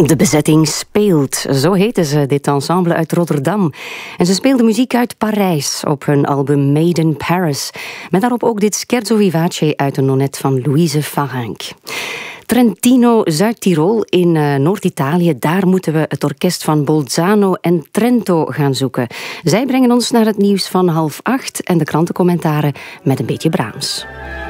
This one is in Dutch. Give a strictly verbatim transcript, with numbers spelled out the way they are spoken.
De bezetting speelt, zo heette ze, dit ensemble uit Rotterdam. En ze speelden muziek uit Parijs op hun album Made in Paris. Met daarop ook dit Scherzo Vivace uit de Nonnet van Louise Farinck. Trentino, Zuid-Tirol in uh, Noord-Italië. Daar moeten we het orkest van Bolzano en Trento gaan zoeken. Zij brengen ons naar het nieuws van half acht en de krantencommentaren met een beetje Brahms.